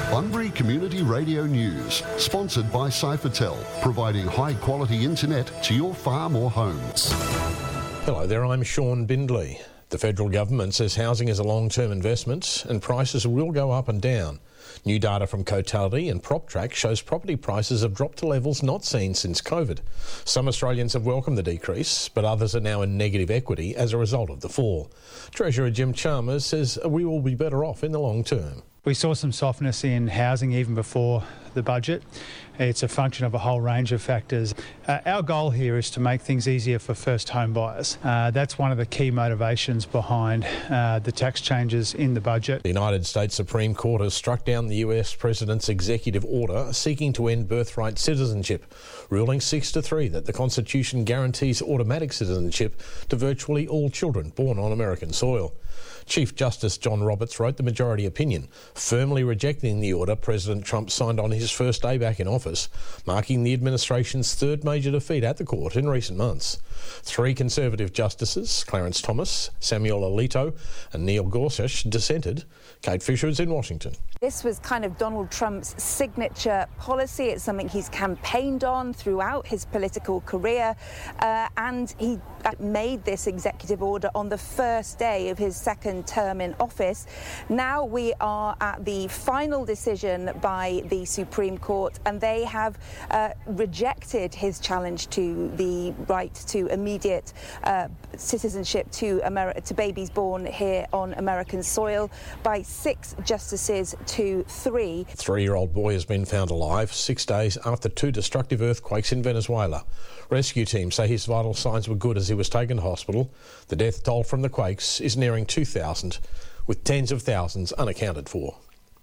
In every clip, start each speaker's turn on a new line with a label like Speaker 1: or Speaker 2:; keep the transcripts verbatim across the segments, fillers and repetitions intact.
Speaker 1: Bunbury Community Radio News, sponsored by Cyphertel, providing high-quality internet to your farm or homes.
Speaker 2: Hello there, I'm Sean Bindley. The federal government says housing is a long-term investment and prices will go up and down. New data from Cotality and PropTrack shows property prices have dropped to levels not seen since COVID. Some Australians have welcomed the decrease, but others are now in negative equity as a result of the fall. Treasurer Jim Chalmers says we will be better off in the long term.
Speaker 3: We saw some softness in housing even before the budget. It's a function of a whole range of factors. Uh, our goal here is to make things easier for first home buyers. Uh, that's one of the key motivations behind uh, the tax changes in the budget.
Speaker 2: The United States Supreme Court has struck down the U S President's executive order seeking to end birthright citizenship, ruling six to three that the Constitution guarantees automatic citizenship to virtually all children born on American soil. Chief Justice John Roberts wrote the majority opinion, firmly rejecting the order President Trump signed on his first day back in office, marking the administration's third major defeat at the court in recent months. Three Conservative justices, Clarence Thomas, Samuel Alito and Neil Gorsuch, dissented. Kate Fisher is in Washington.
Speaker 4: This was kind of Donald Trump's signature policy. It's something he's campaigned on throughout his political career, uh, and he made this executive order on the first day of his second term in office. Now we are at the final decision by the Supreme Court, and they have uh, rejected his challenge to the right to immediate uh, citizenship to, Ameri- to babies born here on American soil by six justices to three.
Speaker 2: Three-year-old boy has been found alive six days after two destructive earthquakes in Venezuela. Rescue teams say his vital signs were good as he was taken to hospital. The death toll from the quakes is nearing two thousand, with tens of thousands unaccounted for.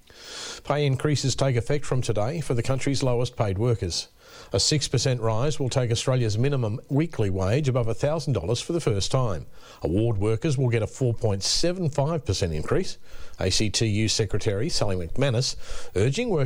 Speaker 2: Pay increases take effect from today for the country's lowest paid workers. A six percent rise will take Australia's minimum weekly wage above one thousand dollars for the first time. Award workers will get a four point seven five percent increase. A C T U Secretary Sally McManus urging workers